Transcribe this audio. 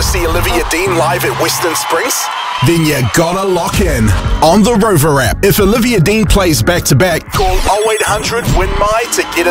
Want to see Olivia Dean live at Western Springs? Then you gotta lock in on the Rover app. If Olivia Dean plays back-to-back, call 0800 WIN MY to get in